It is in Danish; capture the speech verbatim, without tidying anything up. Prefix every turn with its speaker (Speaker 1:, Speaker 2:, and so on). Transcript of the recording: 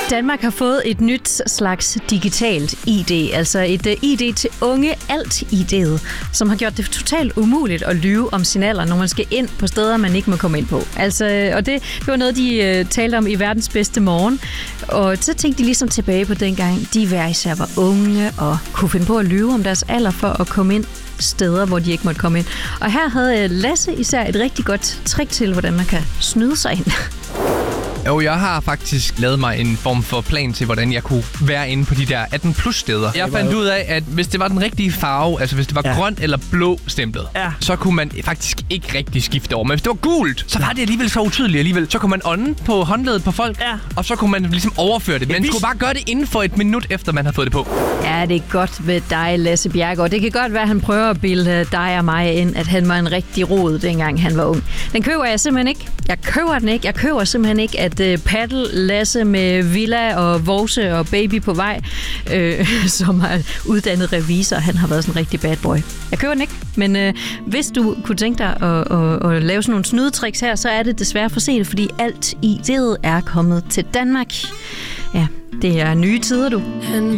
Speaker 1: Danmark har fået et nyt slags digitalt I D, altså et uh, I D til unge alt-I D'et, som har gjort det totalt umuligt at lyve om sin alder, når man skal ind på steder, man ikke må komme ind på. Altså, og det, det var noget, de uh, talte om i Verdens Bedste Morgen, og så tænkte de ligesom tilbage på dengang, de hver især var unge og kunne finde på at lyve om deres alder for at komme ind steder, hvor de ikke måtte komme ind. Og her havde Lasse især et rigtig godt trick til, hvordan man kan snyde sig ind.
Speaker 2: Jo, jeg har faktisk lavet mig en form for plan til, hvordan jeg kunne være inde på de der atten plus steder. Jeg fandt ud af, at hvis det var den rigtige farve, altså hvis det var ja. grøn eller blå stemplet, ja. så kunne man faktisk ikke rigtig skifte over. Men hvis det var gult, så var det alligevel så utydeligt alligevel. Så kunne man ånde på håndledet på folk, ja. og så kunne man ligesom overføre det. Man ja, skulle bare gøre det inden for et minut efter, man havde fået det på.
Speaker 1: Ja, det er godt med dig, Lasse Bjerregaard. Det kan godt være, at han prøver at bilde dig og mig ind, at han var en rigtig rod, dengang han var ung. Den køber jeg simpelthen ikke. Jeg køber den ikke. Jeg køber simpelthen ikke, at uh, Paddle Lasse med Villa og Vose og Baby på vej, øh, som er uddannet revisor, han har været sådan en rigtig bad boy. Jeg køber den ikke, men øh, hvis du kunne tænke dig at, at, at lave sådan nogle snydetricks her, så er det desværre for sent, fordi alt I D'et er kommet til Danmark. Ja, det er nye tider, du.